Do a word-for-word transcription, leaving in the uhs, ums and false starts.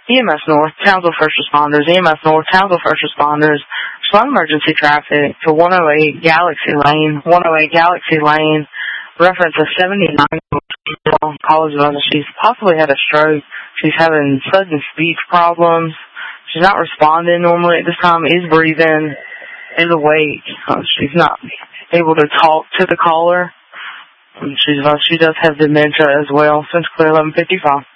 E M S North, Townsville First Responders, E M S North, Townsville First Responders, slow emergency traffic to one oh eight Galaxy Lane, one oh eight Galaxy Lane, reference of seventy-nine college mother. She's possibly had a stroke. She's having sudden speech problems. She's not responding normally at this time, is breathing, is awake. Uh, she's not able to talk to the caller. And she's, uh, she does have dementia as well. Since clear eleven fifty-five.